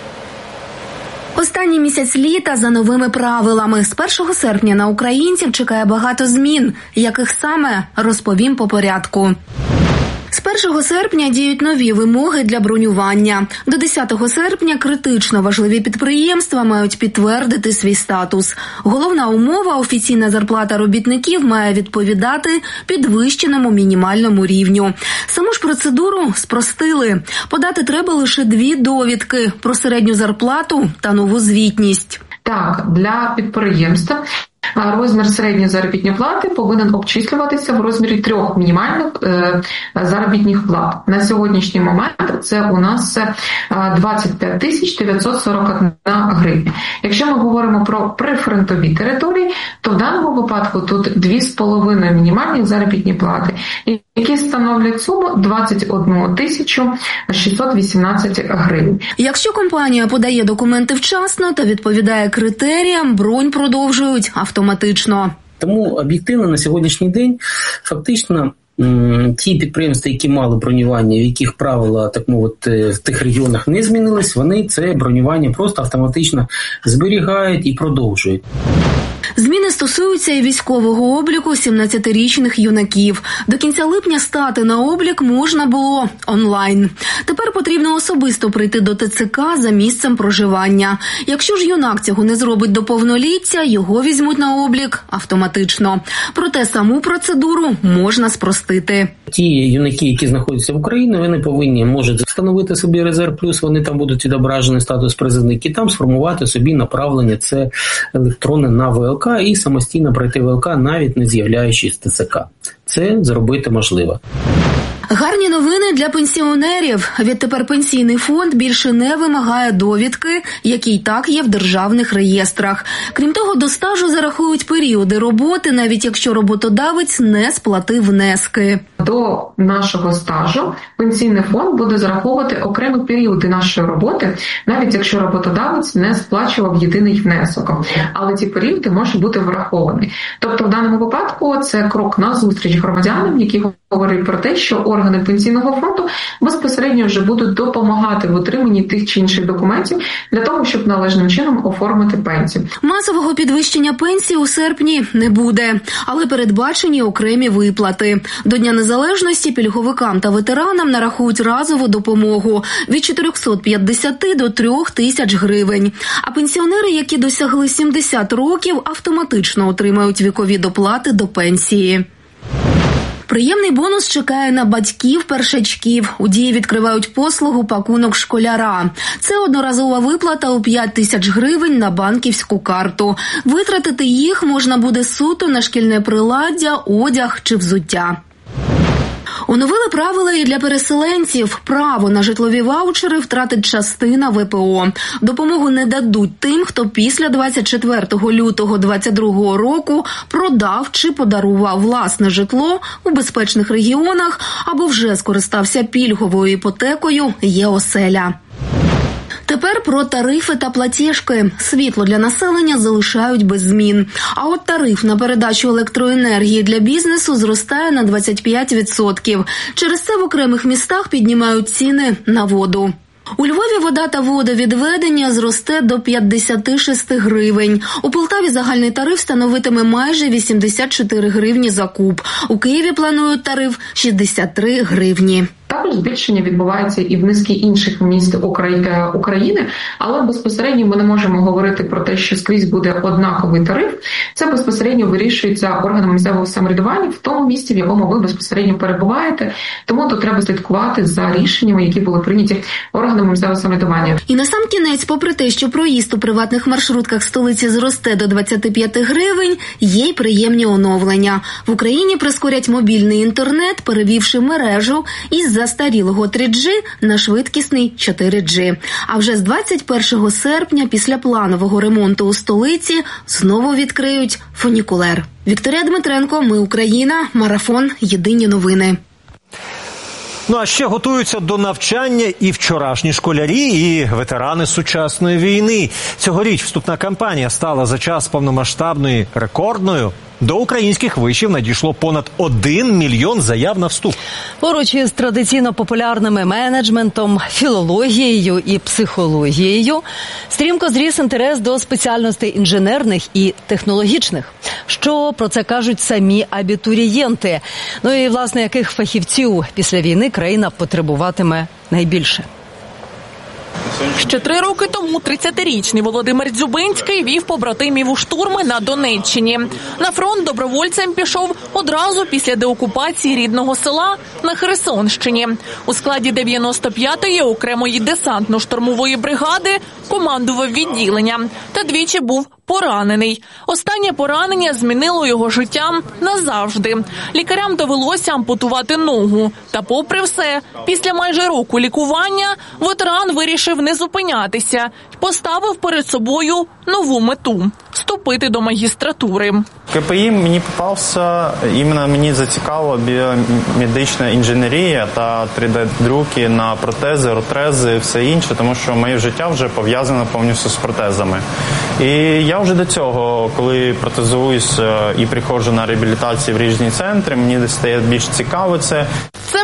[SPEAKER 5] Останній місяць літа за новими правилами. З першого серпня на українців чекає багато змін. Яких саме, розповім по порядку. З першого серпня діють нові вимоги для бронювання. До десятого серпня критично важливі підприємства мають підтвердити свій статус. Головна умова – офіційна зарплата робітників має відповідати підвищеному мінімальному рівню. Саму ж процедуру спростили. Подати треба лише дві довідки – про середню зарплату та нову звітність.
[SPEAKER 7] Так, для підприємства розмір середньої заробітної плати повинен обчислюватися в розмірі трьох мінімальних е, заробітних плат. На сьогоднішній момент це у нас двадцять п'ять тисяч дев'ятсот сорок одна гривня. Якщо ми говоримо про прифронтові території, то в даному випадку тут дві з половиною мінімальні заробітні плати, які становлять суму двадцять одну тисячу шістсот вісімнадцять гривень.
[SPEAKER 5] Якщо компанія подає документи вчасно та відповідає критеріям, бронь продовжують автоматично.
[SPEAKER 8] Тому об'єктивно на сьогоднішній день фактично ті підприємства, які мали бронювання, в яких правила, так мовити, в тих регіонах не змінились, вони це бронювання просто автоматично зберігають і продовжують.
[SPEAKER 5] Зміни стосуються і військового обліку сімнадцятирічних юнаків. До кінця липня стати на облік можна було онлайн. Тепер потрібно особисто прийти до Те Це Ка за місцем проживання. Якщо ж юнак цього не зробить до повноліття, його візьмуть на облік автоматично. Проте саму процедуру можна спростити.
[SPEAKER 8] Ті юнаки, які знаходяться в Україні, вони повинні можуть встановити собі резерв плюс, вони там будуть відображені статус призовник, і там сформувати собі направлення, це електронне на Ве Ел Ка, і самостійно пройти Ве Ел Ка, навіть не з'являючись в Те Це Ка. Це зробити можливо.
[SPEAKER 5] Гарні новини для пенсіонерів. Відтепер пенсійний фонд більше не вимагає довідки, які й так є в державних реєстрах. Крім того, до стажу зарахують періоди роботи, навіть якщо роботодавець не сплатив внески.
[SPEAKER 7] До нашого стажу пенсійний фонд буде зараховувати окремі періоди нашої роботи, навіть якщо роботодавець не сплачував єдиний внесок. Але ці періоди можуть бути враховані. Тобто в даному випадку це крок назустріч громадянам, які говорять про те, що органи пенсійного фонду безпосередньо вже будуть допомагати в отриманні тих чи інших документів для того, щоб належним чином оформити пенсію.
[SPEAKER 5] Масового підвищення пенсії у серпні не буде, але передбачені окремі виплати. До Дня Незалежності пільговикам та ветеранам нарахують разову допомогу від чотирьохсот п'ятдесяти до трьох тисяч гривень. А пенсіонери, які досягли сімдесят років, автоматично отримають вікові доплати до пенсії. Приємний бонус чекає на батьків-першачків. У Дії відкривають послугу «Пакунок школяра». Це одноразова виплата у п'ять тисяч гривень на банківську карту. Витратити їх можна буде суто на шкільне приладдя, одяг чи взуття. Оновили правила і для переселенців. Право на житлові ваучери втратить частина Ве Пе О. Допомогу не дадуть тим, хто після двадцять четвертого лютого двадцять другого року продав чи подарував власне житло у безпечних регіонах або вже скористався пільговою іпотекою «Є оселя». Тепер про тарифи та платіжки. Світло для населення залишають без змін. А от тариф на передачу електроенергії для бізнесу зростає на двадцять п'ять відсотків. Через це в окремих містах піднімають ціни на воду. У Львові вода та водовідведення зросте до п'ятдесят шість гривень. У Полтаві загальний тариф становитиме майже вісімдесят чотири гривні за куб. У Києві планують тариф шістдесят три гривні.
[SPEAKER 7] Також збільшення відбувається і в низки інших міст України, але безпосередньо ми не можемо говорити про те, що скрізь буде однаковий тариф. Це безпосередньо вирішується органами місцевого самоврядування в тому місці, в якому ви безпосередньо перебуваєте. Тому тут треба слідкувати за рішеннями, які були прийняті органами місцевого самоврядування.
[SPEAKER 5] І на сам кінець, попри те, що проїзд у приватних маршрутках столиці зросте до двадцять п'ять гривень, є й приємні оновлення. В Україні прискорять мобільний інтернет, перевівши мережу із застарілого три джі на швидкісний чотири джі. А вже з двадцять першого серпня після планового ремонту у столиці знову відкриють фунікулер. Вікторія Дмитренко, Ми Україна, Марафон, Єдині новини.
[SPEAKER 1] Ну а ще готуються до навчання і вчорашні школярі, і ветерани сучасної війни. Цьогоріч вступна кампанія стала за час повномасштабної рекордною. До українських вишів надійшло понад один мільйон заяв на вступ.
[SPEAKER 6] Поруч із традиційно популярними менеджментом, філологією і психологією стрімко зріс інтерес до спеціальностей інженерних і технологічних. Що про це кажуть самі абітурієнти? Ну і, власне, яких фахівців після війни країна потребуватиме найбільше?
[SPEAKER 9] Ще три роки тому тридцятирічний Володимир Дзюбинський вів побратимів у штурми на Донеччині. На фронт добровольцем пішов одразу після деокупації рідного села на Херсонщині. У складі дев'яносто п'ятої окремої десантно-штурмової бригади командував відділенням та двічі був поранений. Останнє поранення змінило його життя назавжди. Лікарям довелося ампутувати ногу. Та попри все, після майже року лікування ветеран вирішив не зупинятися і поставив перед собою нову мету – вступити до магістратури.
[SPEAKER 10] ка пе і мені попався, іменно мені зацікавила біомедична інженерія та три де-друки на протези, ортези, все інше, тому що моє життя вже пов'язане повністю з протезами. І я вже до цього, коли протезуюсь і приходжу на реабілітацію в різні центри, мені стає більш цікаво це.
[SPEAKER 9] Це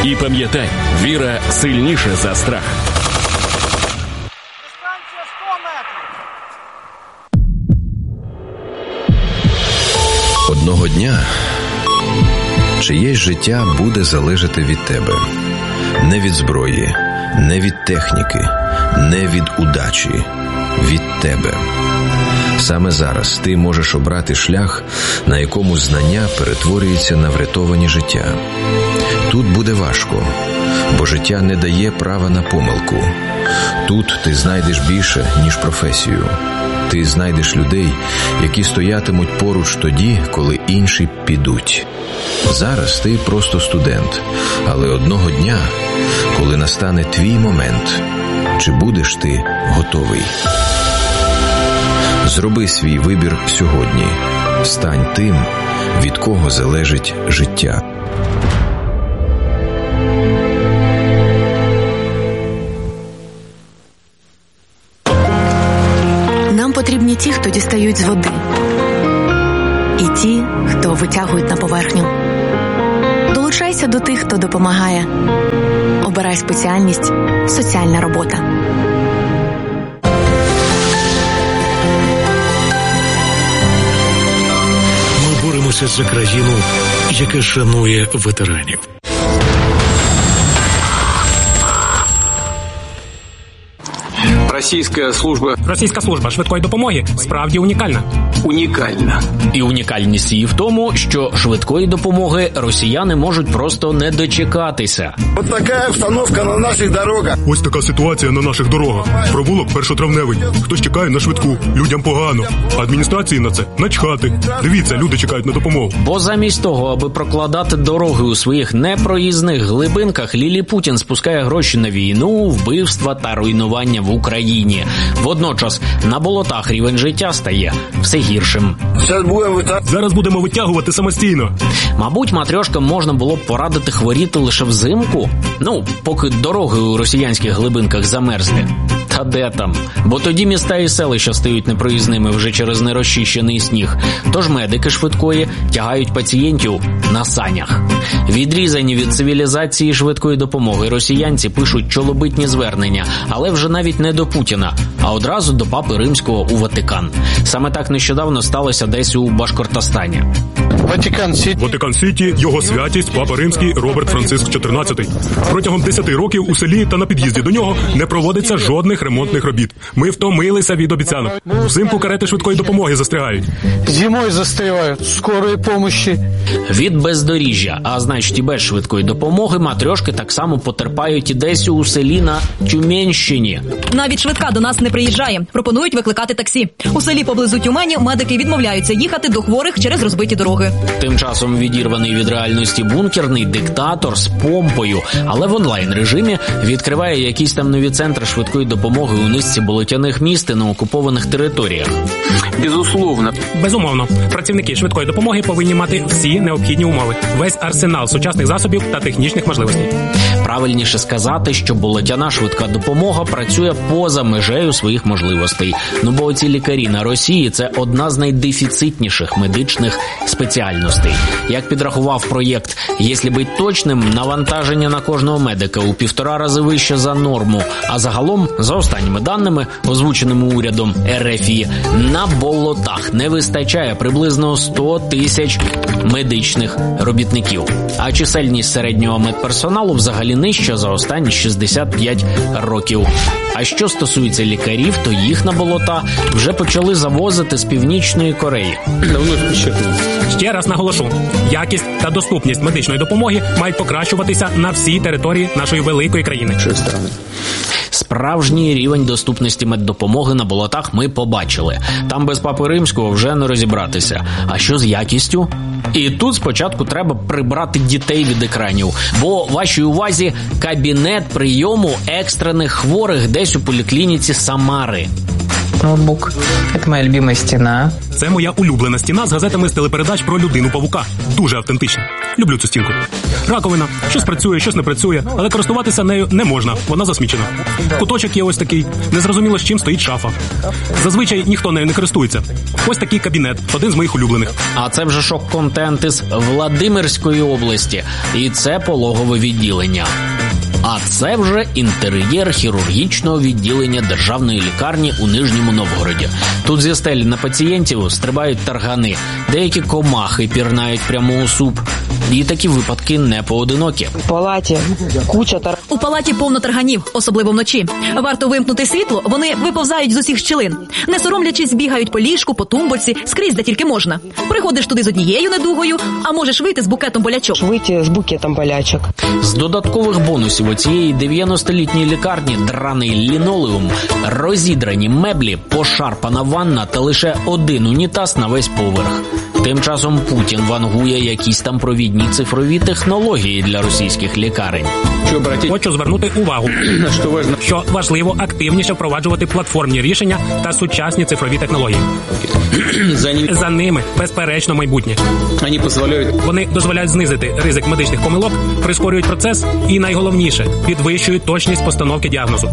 [SPEAKER 17] І пам'ятай, віра сильніша за страх.
[SPEAKER 18] Одного дня чиєсь життя буде залежати від тебе. Не від зброї, не від техніки, не від удачі, від тебе. Саме зараз ти можеш обрати шлях, на якому знання перетворюється на врятовані життя. Тут буде важко, бо життя не дає права на помилку. Тут ти знайдеш більше, ніж професію. Ти знайдеш людей, які стоятимуть поруч тоді, коли інші підуть. Зараз ти просто студент, але одного дня, коли настане твій момент, чи будеш ти готовий? Зроби свій вибір сьогодні. Стань тим, від кого залежить життя.
[SPEAKER 19] Нам потрібні ті, хто дістають з води. І ті, хто витягують на поверхню. Долучайся до тих, хто допомагає. Обирай спеціальність «Соціальна робота».
[SPEAKER 16] Ми боремося за країну, яка шанує ветеранів.
[SPEAKER 20] Російська служба
[SPEAKER 21] Російська служба швидкої допомоги справді унікальна.
[SPEAKER 20] Унікальна.
[SPEAKER 22] І унікальність її в тому, що швидкої допомоги росіяни можуть просто не дочекатися.
[SPEAKER 23] Ось така обстановка на наших дорогах.
[SPEAKER 24] Ось така ситуація на наших дорогах. Провулок першотравневий. Хтось чекає на швидку. Людям погано. Адміністрації на це начхати. Дивіться, люди чекають на допомогу.
[SPEAKER 22] Бо замість того, аби прокладати дороги у своїх непроїзних глибинках, Лілі Путін спускає гроші на війну, вбивства та руйнування в Україні. Водночас на болотах рівень життя стає все гіршим.
[SPEAKER 24] Зараз будемо витягувати самостійно.
[SPEAKER 22] Мабуть, матрьошкам можна було б порадити хворіти лише взимку. Ну, поки дороги у росіянських глибинках замерзлі. Та де там? Бо тоді міста і селища стають непроїзними вже через нерозчищений сніг. Тож медики швидкої тягають пацієнтів на санях. Відрізані від цивілізації швидкої допомоги росіянці пишуть чолобитні звернення, але вже навіть не до Путіна, а одразу до Папи Римського у Ватикан. Саме так нещодавно сталося десь у Башкортостані.
[SPEAKER 24] Ватикан-Сіті. Ватикан-Сіті, його святість, Папа Римський, Роберт Франциск чотирнадцятий. Протягом десяти років у селі та на під'їзді до нього не проводиться жодних ремонтних робіт. Ми втомилися від обіцянок. Взимку карети швидкої допомоги застрягають.
[SPEAKER 23] Зимою застрівають, скорої помощі.
[SPEAKER 22] Від бездоріжжя, а значить і без швидкої допомоги, матрьошки так само потерпають і десь у селі на Тюменщині.
[SPEAKER 25] Навіть швидка до нас не приїжджає. Пропонують викликати таксі. У селі поблизу Тюмені медики відмовляються їхати до хворих через розбиті дороги.
[SPEAKER 22] Тим часом відірваний від реальності бункерний диктатор з помпою, але в онлайн-режимі відкриває якісь там нові центри швидкої допомоги у низці болотяних міст і на окупованих територіях.
[SPEAKER 21] Безусловно. Безумовно. Працівники швидкої допомоги повинні мати всі необхідні умови. Весь арсенал сучасних засобів та технічних можливостей.
[SPEAKER 22] Правильніше сказати, що болотяна швидка допомога працює поза межею своїх можливостей. Ну бо ці лікарі на Росії – це одна з найдефіцитніших медичних спеціальностей. Як підрахував проєкт «Якщо бути точним», навантаження на кожного медика у півтора рази вище за норму. А загалом, за останніми даними, озвученими урядом РФ, на болотах не вистачає приблизно сто тисяч медичних робітників. А чисельність середнього медперсоналу взагалі нижча за останні шістдесят п'ять років. А що стосується лікарів, то їх на болота вже почали завозити з Північної Кореї.
[SPEAKER 21] Ще раз наголошу, якість та доступність медичної допомоги мають покращуватися на всій території нашої великої країни.
[SPEAKER 22] Справжній рівень доступності меддопомоги на болотах ми побачили. Там без Папи Римського вже не розібратися. А що з якістю? І тут спочатку треба прибрати дітей від екранів. Бо вашій увазі кабінет прийому екстрених хворих десь у поліклініці Самари.
[SPEAKER 2] ноутбук. Это моя любимая стена.
[SPEAKER 21] Це моя улюблена стіна з газетами з телепередач про людину-павука. Дуже автентична. Люблю цю стінку. Раковина. Щось працює, щось не працює, але користуватися нею не можна. Вона засмічена. Куточок є ось такий. Незрозуміло, з чим стоїть шафа. Зазвичай ніхто нею не користується. Ось такий кабінет. Один з моїх улюблених.
[SPEAKER 22] А це вже шок-контент із Владимирської області. І це пологове відділення. А це вже інтер'єр хірургічного відділення державної лікарні у Нижньому Новгороді. Тут зі стелі на пацієнтів стрибають таргани, деякі комахи пірнають прямо у суп. І такі випадки не поодинокі.
[SPEAKER 3] В палаті куча тар...
[SPEAKER 25] У палаті повно тарганів, особливо вночі. Варто вимкнути світло, вони виповзають з усіх щілин. Не соромлячись, бігають по ліжку, по тумбочці, скрізь, де тільки можна. Приходиш туди з однією недугою, а можеш вийти з букетом болячок.
[SPEAKER 3] Вийти з букетом болячок.
[SPEAKER 22] З додаткових бонусів у цієї дев'яностолітньої лікарні драний лінолеум, розідрані меблі, пошарпана ванна та лише один унітаз на весь поверх. Тим часом Путін вангує якісь там провідні цифрові технології для російських лікарень.
[SPEAKER 21] Хочу звернути увагу, що важливо активніше впроваджувати платформні рішення та сучасні цифрові технології. За ними, безперечно, майбутнє. Вони дозволяють знизити ризик медичних помилок, прискорюють процес і, найголовніше, підвищують точність постановки діагнозу.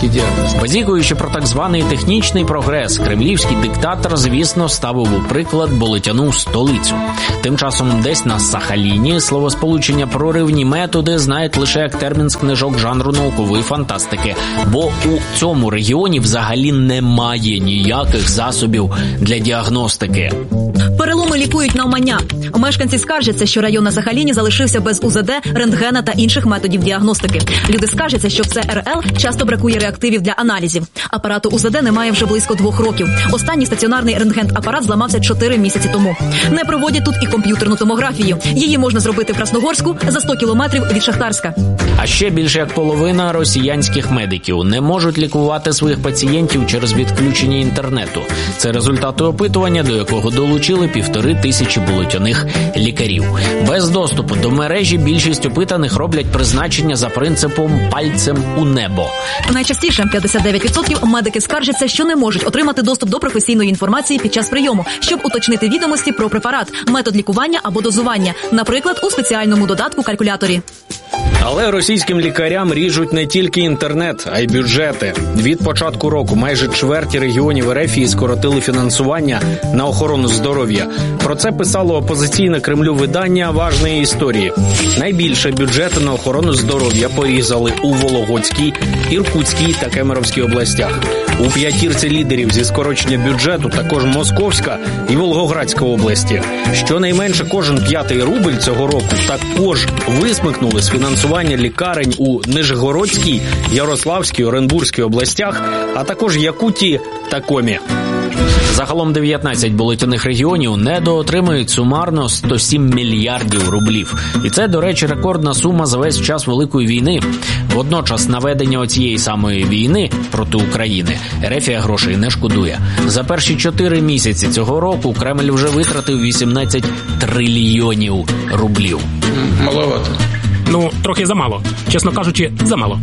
[SPEAKER 22] Базікуючи про так званий технічний прогрес, кремлівський диктатор, звісно, ставив у приклад болотяну столицю. Тим часом десь на Сахаліні словосполучення «проривні методи» знають лише як термін з книжок жанру наукової фантастики, бо у цьому регіоні взагалі немає ніяких засобів для діагностики.
[SPEAKER 25] Переломи лікують навмання. Мешканці скаржаться, що район на Сахаліні залишився без у зет де, рентгена та інших методів діагностики. Люди скаржаться, що в це ер ел часто бракує реактивів для аналізів. Апарату у зет де немає вже близько двох років. Останній стаціонарний рентген-апарат зламався чотири місяці тому. Не проводять тут і комп'ютерну томографію. Її можна зробити в Красногорську за сто кілометрів від Шахтарська.
[SPEAKER 22] А ще більше як половина росіянських медиків не можуть лікувати своїх пацієнтів через відключення інтернету. Це результати опитування, до якого долучили півтори тисячі болотяних лікарів. Без доступу до мережі більшість опитаних роблять призначення за принципом «пальцем у небо».
[SPEAKER 25] Найчастіше п'ятдесят дев'ять відсотків медики скаржаться, що не можуть отримати доступ до професійної інформації під час прийому, щоб уточнити відомості про препарат, метод лікування або дозування, наприклад, у спеціальному додатку-калькуляторі.
[SPEAKER 22] Але російським лікарям ріжуть не тільки інтернет, а й бюджети. Від початку року майже чверті регіонів ер еф скоротили фінансування на охорону здоров'я. Про це писало опозиційне Кремлю видання «Важної історії». Найбільше бюджети на охорону здоров'я порізали у Вологодській, Іркутській та Кемеровській областях. У п'ятірці лідерів зі скорочення бюджету також Московська і Волгоградська області. Щонайменше кожен п'ятий рубль цього року також висмикнули з фінансування лікарень у Нижегородській, Ярославській, Оренбурзькій областях, а також Якутії та Комі. Загалом дев'ятнадцять болотяних регіонів недоотримують сумарно сто сім мільярдів рублів. І це, до речі, рекордна сума за весь час Великої війни. Водночас наведення оцієї самої війни проти України ер еф грошей не шкодує. За перші чотири місяці цього року Кремль вже витратив вісімнадцять трильйонів рублів.
[SPEAKER 21] Маловато. Ну, трохи замало. Чесно кажучи, замало.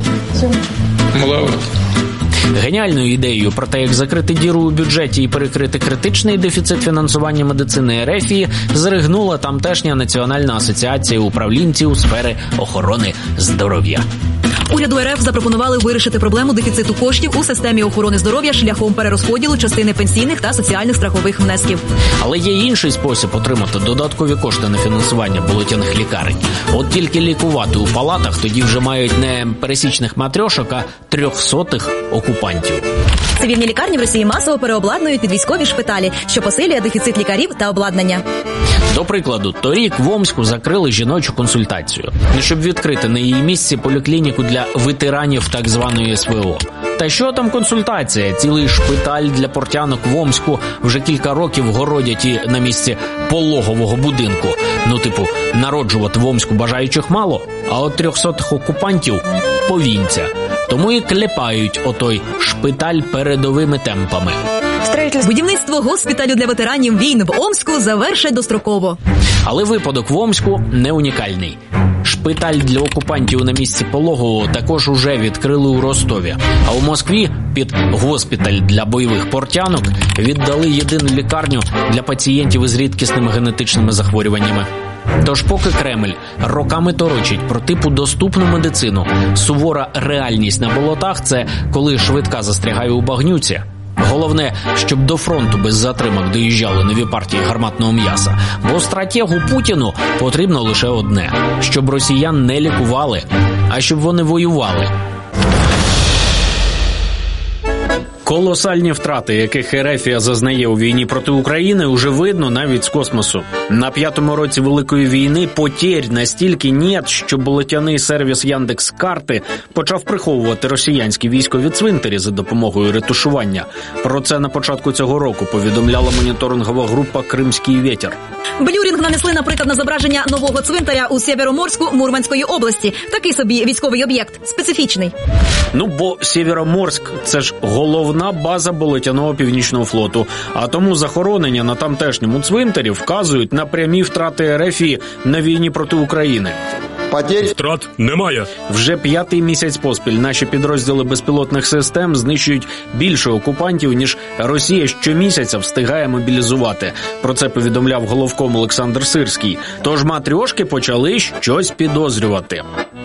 [SPEAKER 22] Маловато. Геніальною ідеєю про те, як закрити діру у бюджеті і перекрити критичний дефіцит фінансування медицини ер еф зригнула тамтешня Національна асоціація управлінців у сфери охорони здоров'я.
[SPEAKER 25] Уряду ер еф запропонували вирішити проблему дефіциту коштів у системі охорони здоров'я шляхом перерозподілу частини пенсійних та соціальних страхових внесків.
[SPEAKER 22] Але є інший спосіб отримати додаткові кошти на фінансування болотяних лікарень. От тільки лікувати у палатах тоді вже мають не пересічних матрьошок, а трьохсотих окупантів.
[SPEAKER 25] Цивільні лікарні в Росії масово переобладнують під військові шпиталі, що посилює дефіцит лікарів та обладнання.
[SPEAKER 22] До прикладу, торік в Омську закрили жіночу консультацію, щоб відкрити на її місці поліклініку для ветеранів так званої ес ве о. Та що там консультація? Цілий шпиталь для портянок в Омську вже кілька років городять і на місці пологового будинку. Ну, типу, народжувати в Омську бажаючих мало, а от трьохсотих окупантів повінця. Тому і клепають отой шпиталь передовими темпами.
[SPEAKER 25] Будівництво госпіталю для ветеранів війн в Омську завершать достроково.
[SPEAKER 22] Але випадок в Омську не унікальний. Шпиталь Шпиталь для окупантів на місці пологового також уже відкрили у Ростові. А у Москві під госпіталь для бойових портянок віддали єдину лікарню для пацієнтів із рідкісними генетичними захворюваннями. Тож поки Кремль роками торочить про типу доступну медицину, сувора реальність на болотах – це коли швидка застрягає у багнюці. Головне, щоб до фронту без затримок доїжджали нові партії гарматного м'яса. Бо стратегу Путіну потрібно лише одне – щоб росіян не лікували, а щоб вони воювали. Колосальні втрати, яких Ерефія зазнає у війні проти України, уже видно навіть з космосу. На п'ятому році Великої війни потерь настільки нет, що болотяний сервіс Яндекс.Карти почав приховувати росіянські військові цвинтарі за допомогою ретушування. Про це на початку цього року повідомляла моніторингова група «Кримський вітер».
[SPEAKER 25] Блюрінг нанесли, наприклад, на зображення нового цвинтаря у Сєвєроморську Мурманської області. Такий собі військовий об'єкт, специфічний.
[SPEAKER 22] Ну, бо Сєвєроморськ – це ж головна база болотяного північного флоту. А тому захоронення на тамтешньому цвинтарі вказують на прямі втрати РФ на війні проти України.
[SPEAKER 24] Втрат немає.
[SPEAKER 22] Вже п'ятий місяць поспіль наші підрозділи безпілотних систем знищують більше окупантів, ніж Росія щомісяця встигає мобілізувати. Про це повідомляв головком Олександр Сирський. Тож матрьошки почали щось підозрювати.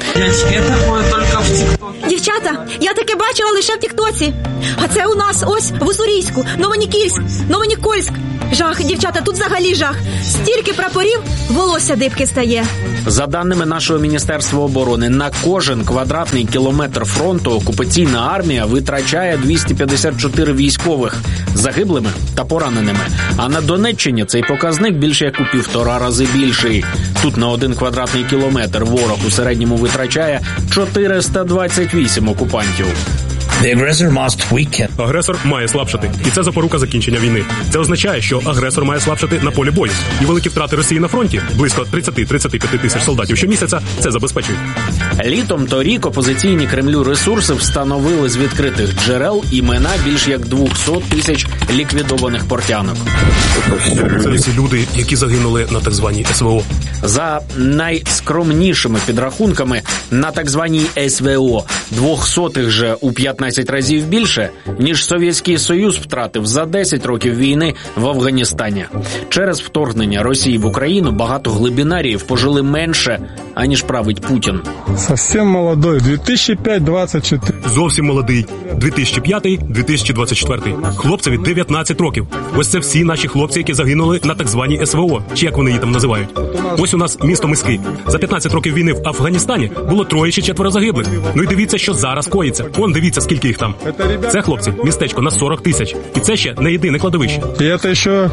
[SPEAKER 25] Дівчата, я таке бачила лише в тіктоці. А це у нас ось в Уссурійську, Новонікільськ, Новонікольськ. Жах, дівчата, тут взагалі жах. Стільки прапорів, волосся дибки стає.
[SPEAKER 22] За даними нашого Міністерства оборони, на кожен квадратний кілометр фронту окупаційна армія витрачає двісті п'ятдесят чотири військових загиблими та пораненими. А на Донеччині цей показник більше як у півтора рази більший. Тут на один квадратний кілометр ворог у середньому витрачає чотириста двадцять вісім окупантів.
[SPEAKER 24] Агресор має слабшати. І це запорука закінчення війни. Це означає, що агресор має слабшати на полі бою. І великі втрати Росії на фронті, близько тридцять-тридцять п'ять тисяч солдатів щомісяця, це забезпечують.
[SPEAKER 22] Літом торік опозиційні Кремлю ресурси встановили з відкритих джерел імена більш як двісті тисяч ліквідованих портянок.
[SPEAKER 24] Це всі люди, які загинули на так званій ес ве о.
[SPEAKER 22] За найскромнішими підрахунками, на так званій ес ве о двохсотих же у п'ятнадцять разів більше, ніж Совєтський Союз втратив за десять років війни в Афганістані. Через вторгнення Росії в Україну багато глибінаріїв пожили менше, аніж править Путін.
[SPEAKER 24] Совсем молодой, дві тисячі п'ятий - двадцять чотири. Зовсім молодий, дві тисячі п'ятий - дві тисячі двадцять четвертий. Хлопцеві дев'ятнадцять років. Ось це всі наші хлопці, які загинули на так званій ес ве о, чи як вони її там називають. Ось у нас місто Миски. За п'ятнадцять років війни в Афганістані було троє чи четверо загиблих. Ну і дивіться, що зараз коїться. Он дивіться, скільки їх там. Це, хлопці, містечко на сорок тисяч. І це ще не єдине кладовище. І це ще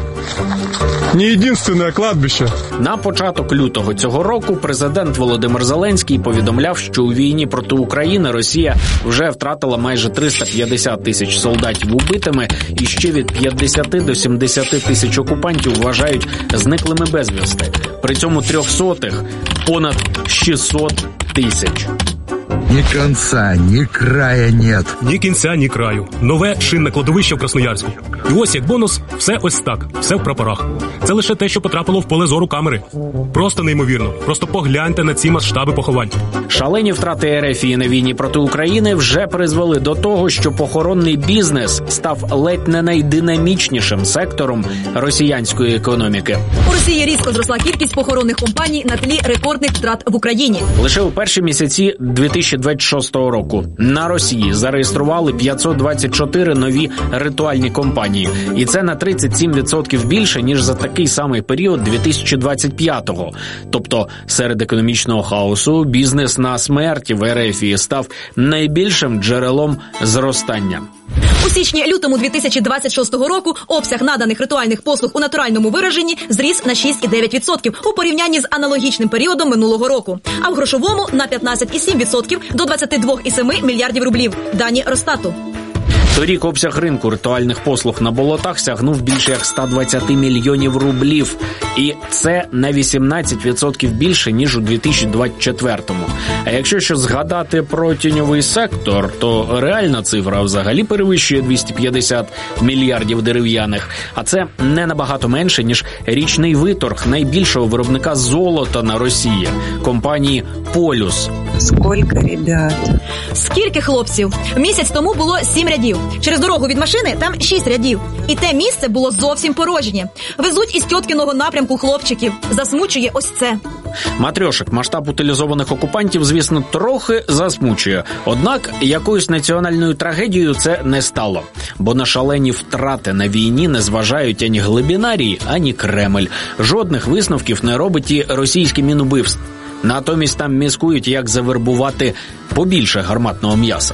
[SPEAKER 24] не єдине кладбище.
[SPEAKER 22] На початок лютого цього року президент Володимир Зеленський повідомляв, що у війні проти України Росія вже втратила майже триста п'ятдесят тисяч солдатів убитими і ще від п'ятдесят до сімдесят тисяч окупантів вважають зниклими безвісти. При цьому трьохсотих понад шістсот тисяч.
[SPEAKER 23] Ні кінця, ні края нет.
[SPEAKER 24] Ні кінця, ні краю. Нове шинне кладовище в Красноярську. І ось як бонус, все ось так, все в прапорах. Це лише те, що потрапило в поле зору камери. Просто неймовірно. Просто погляньте на ці масштаби поховань.
[SPEAKER 22] Шалені втрати РФ на війні проти України вже призвели до того, що похоронний бізнес став ледь не найдинамічнішим сектором росіянської економіки.
[SPEAKER 25] У Росії різко зросла кількість похоронних компаній на тлі рекордних втрат в Україні.
[SPEAKER 22] Лише у перші місяці дві тисячі двадцять шостого року на Росії зареєстрували п'ятсот двадцять чотири нові ритуальні компанії. І це на тридцять сім відсотків більше, ніж за такий самий період дві тисячі двадцять п'ятого. Тобто серед економічного хаосу бізнес на смерті в РФ став найбільшим джерелом зростання.
[SPEAKER 25] У січні-лютому дві тисячі двадцять шостого року обсяг наданих ритуальних послуг у натуральному вираженні зріс на шість цілих дев'ять десятих відсотка у порівнянні з аналогічним періодом минулого року, а в грошовому на п'ятнадцять цілих сім десятих відсотка до двадцять два цілих сім десятих мільярдів рублів. Дані Росстату.
[SPEAKER 22] Торік обсяг ринку ритуальних послуг на болотах сягнув більше як сто двадцять мільйонів рублів. І це на вісімнадцять відсотків більше, ніж у дві тисячі двадцять четвертому. А якщо ще згадати про тіньовий сектор, то реальна цифра взагалі перевищує двісті п'ятдесят мільярдів дерев'яних. А це не набагато менше, ніж річний виторг найбільшого виробника золота на Росії – компанії «Полюс».
[SPEAKER 25] Скільки, ребят? Скільки хлопців? Місяць тому було сім рядів. Через дорогу від машини там шість рядів. І те місце було зовсім порожнє. Везуть із тьоткиного напрямку хлопчиків. Засмучує ось це.
[SPEAKER 22] Матрьошок масштаб утилізованих окупантів, звісно, трохи засмучує. Однак якоюсь національною трагедією це не стало. Бо на шалені втрати на війні не зважають ані глибінарії, ані Кремль. Жодних висновків не робить і російське мінубивство. Натомість там міскують, як завербувати побільше гарматного м'яса.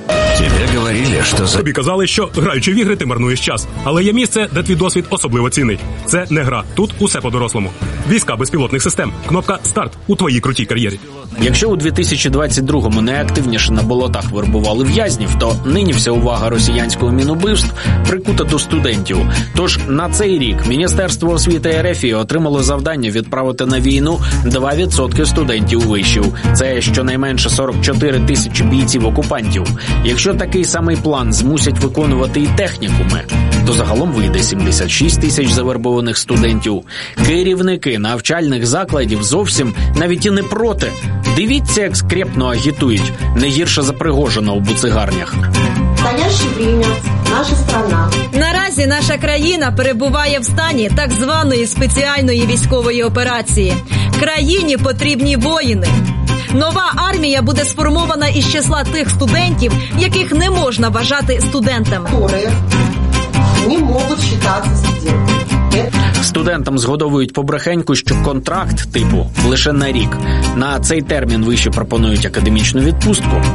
[SPEAKER 16] Тебе говорили, що за...
[SPEAKER 24] Тобі казали, що граючи в ігри, ти марнуєш час. Але є місце, де твій досвід особливо цінний. Це не гра. Тут усе по-дорослому. Війська безпілотних систем. Кнопка «Старт» у твоїй крутій кар'єрі.
[SPEAKER 22] Якщо у дві тисячі двадцять другому найактивніше на болотах вербували в'язнів, то нині вся увага росіянського мінубивств прикута до студентів. Тож на цей рік Міністерство освіти РФ отримало завдання відправити на війну два відсотки студентів вишів. Це щонайменше сорок чотири тисячі бійців-окупантів. Якщо такий самий план змусять виконувати і технікуми, то загалом вийде сімдесят шість тисяч завербованих студентів. Керівники навчальних закладів зовсім навіть і не проти. Дивіться, як скрепно агітують, не гірше за Пригожина у буцигарнях.
[SPEAKER 4] Настояще время наша страна.
[SPEAKER 25] Наразі наша країна перебуває в стані так званої спеціальної військової операції. Країні потрібні воїни. Нова армія буде сформована із числа тих студентів, яких не можна вважати студентами.
[SPEAKER 4] Не можуть вважатися студентами.
[SPEAKER 22] Студентам згодовують побрехеньку, що контракт типу лише на рік. На цей термін виші пропонують академічну відпустку.